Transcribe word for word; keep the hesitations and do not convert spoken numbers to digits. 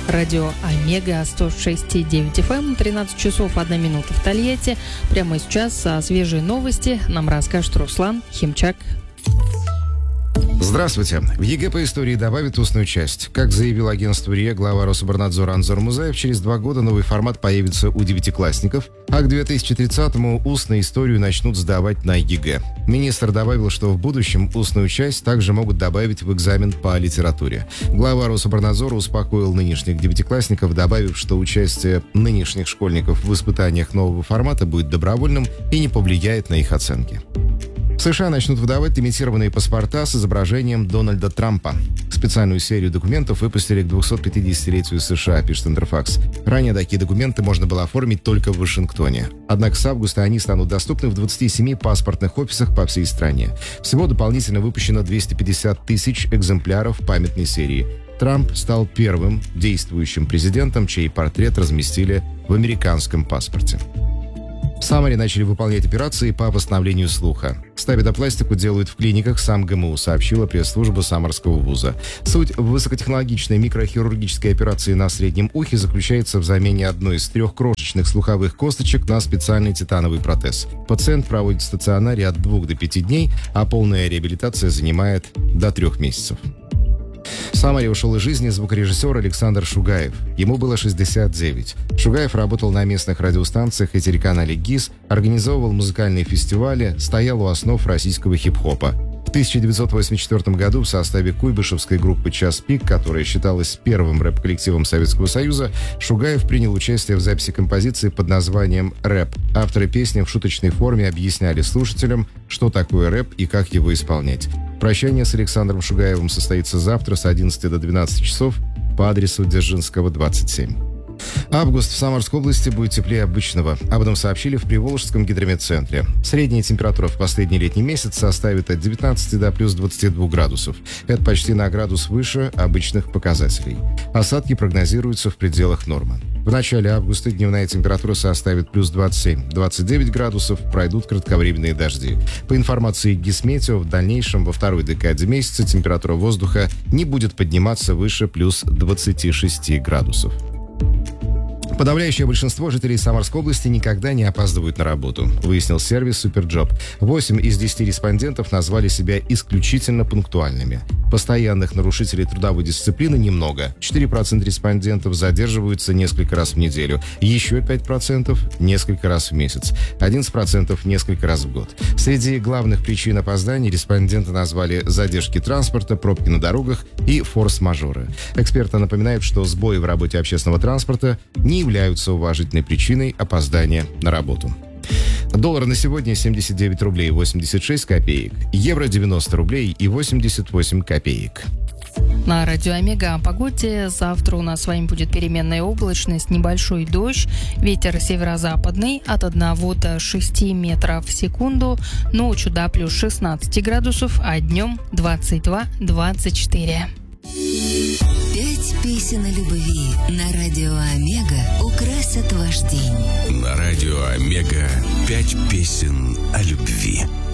Радио Омега сто шесть и девять эф эм, тринадцать часов одна минута в Тольятти. Прямо сейчас свежие новости нам расскажет Руслан Химчак. Здравствуйте. В ЕГЭ по истории добавят устную часть. Как заявил агентству РИА глава Рособорнадзора Анзор Музаев, через два года новый формат появится у девятиклассников, а к две тысячи тридцатому устную историю начнут сдавать на ЕГЭ. Министр добавил, что в будущем устную часть также могут добавить в экзамен по литературе. Глава Рособорнадзора успокоил нынешних девятиклассников, добавив, что участие нынешних школьников в испытаниях нового формата будет добровольным и не повлияет на их оценки. В США начнут выдавать лимитированные паспорта с изображением Дональда Трампа. Специальную серию документов выпустили к двухсотпятидесятилетию США, пишет Интерфакс. Ранее такие документы можно было оформить только в Вашингтоне. Однако с августа они станут доступны в двадцати семи паспортных офисах по всей стране. Всего дополнительно выпущено двести пятьдесят тысяч экземпляров памятной серии. Трамп стал первым действующим президентом, чей портрет разместили в американском паспорте. В Самаре начали выполнять операции по восстановлению слуха. Ставидопластику делают в клиниках СамГМУ, сообщила пресс-служба Самарского вуза. Суть высокотехнологичной микрохирургической операции на среднем ухе заключается в замене одной из трех крошечных слуховых косточек на специальный титановый протез. Пациент проводит в стационаре от двух до пяти дней, а полная реабилитация занимает до трех месяцев. В Самаре ушел из жизни звукорежиссер Александр Шугаев. Ему было шестьдесят девять. Шугаев работал на местных радиостанциях и телеканале ГИС, организовывал музыкальные фестивали, стоял у основ российского хип-хопа. В тысяча девятьсот восемьдесят четвёртом году в составе куйбышевской группы «Час пик», которая считалась первым рэп-коллективом Советского Союза, Шугаев принял участие в записи композиции под названием «Рэп». Авторы песни в шуточной форме объясняли слушателям, что такое рэп и как его исполнять. Прощание с Александром Шугаевым состоится завтра с одиннадцати до двенадцати часов по адресу Дзержинского, двадцать семь. Август в Самарской области будет теплее обычного. Об этом сообщили в Приволжском гидрометцентре. Средняя температура в последний летний месяц составит от девятнадцати до плюс двадцати двух градусов. Это почти на градус выше обычных показателей. Осадки прогнозируются в пределах нормы. В начале августа дневная температура составит плюс двадцать семь - двадцать девять градусов, пройдут кратковременные дожди. По информации Гисметео, в дальнейшем во второй декаде месяца температура воздуха не будет подниматься выше плюс двадцати шести градусов. Подавляющее большинство жителей Самарской области никогда не опаздывают на работу, выяснил сервис Суперджоп. Восемь из десяти респондентов назвали себя исключительно пунктуальными. Постоянных нарушителей трудовой дисциплины немного. четыре процента респондентов задерживаются несколько раз в неделю. Еще пять процентов несколько раз в месяц. одиннадцать процентов несколько раз в год. Среди главных причин опозданий респонденты назвали задержки транспорта, пробки на дорогах и форс-мажоры. Эксперты напоминают, что сбои в работе общественного транспорта не являются уважительной причиной опоздания на работу. Доллар на сегодня семьдесят девять рублей восемьдесят шесть копеек, евро девяносто рублей и восемьдесят восемь копеек. На радио Омега о погоде. Завтра у нас с вами будет переменная облачность, небольшой дождь, ветер северо-западный от одного до шести метров в секунду, ночью до плюс шестнадцати градусов, а днем двадцать два - двадцать четыре. Пять песен о любви на радио Омега украсят ваш день. На радио Омега пять песен о любви.